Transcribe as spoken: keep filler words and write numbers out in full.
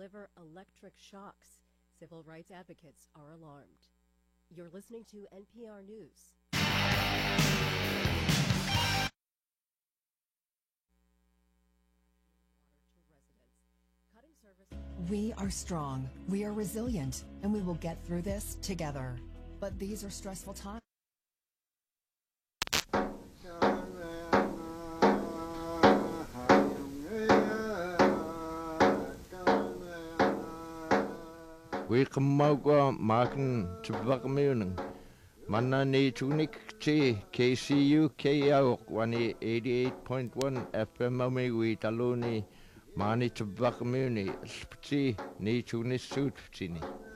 deliver electric shocks. Civil rights advocates are alarmed. You're listening to N P R News. We are strong, we are resilient, and we will get through this together. But these are stressful times. We kamagwa makan tubakamuning. Mana ni tunik chi K C U K L wani eighty-eight point one F M ami we taluni mani tubakamuni spti ni tunis suit chini.